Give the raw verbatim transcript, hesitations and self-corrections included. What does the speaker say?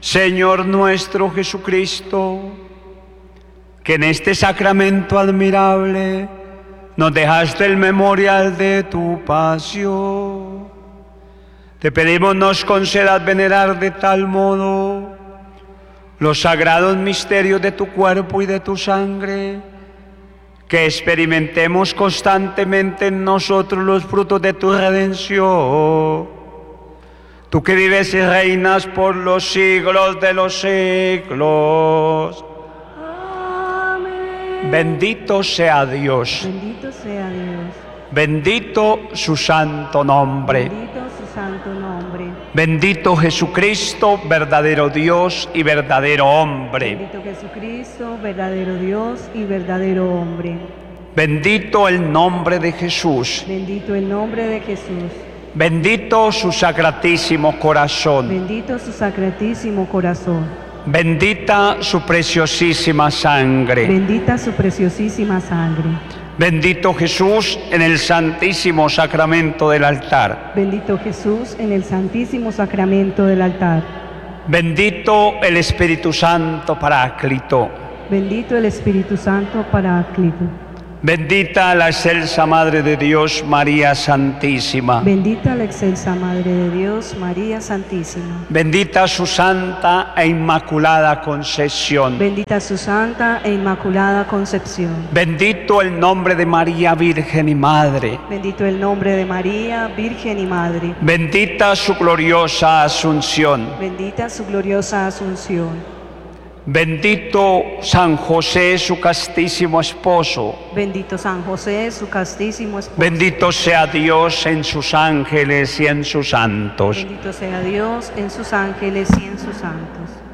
Señor nuestro Jesucristo, que en este sacramento admirable nos dejaste el memorial de tu pasión, te pedimos nos concedas venerar de tal modo los sagrados misterios de tu cuerpo y de tu sangre, que experimentemos constantemente en nosotros los frutos de tu redención. Tú que vives y reinas por los siglos de los siglos. Amén. Bendito sea Dios. Bendito sea Dios. Bendito su santo nombre. Bendito su santo nombre. Bendito Jesucristo, verdadero Dios y verdadero hombre. Bendito Jesucristo, verdadero Dios y verdadero hombre. Bendito el nombre de Jesús. Bendito el nombre de Jesús. Bendito su sacratísimo corazón. Bendito su sacratísimo corazón. Bendita su preciosísima sangre. Bendita su preciosísima sangre. Bendito Jesús en el santísimo sacramento del altar. Bendito Jesús en el santísimo sacramento del altar. Bendito el Espíritu Santo Paráclito. Bendito el Espíritu Santo Paráclito. Bendita la excelsa Madre de Dios, María Santísima. Bendita la excelsa Madre de Dios, María Santísima. Bendita su santa e inmaculada concepción. Bendita su santa e inmaculada concepción. Bendito el nombre de María Virgen y Madre. Bendito el nombre de María, Virgen y Madre. Bendita su gloriosa asunción. Bendita su gloriosa asunción. Bendito San José, su castísimo esposo. Bendito San José, su castísimo esposo. Bendito sea Dios en sus ángeles y en sus santos. Bendito sea Dios en sus ángeles y en sus santos.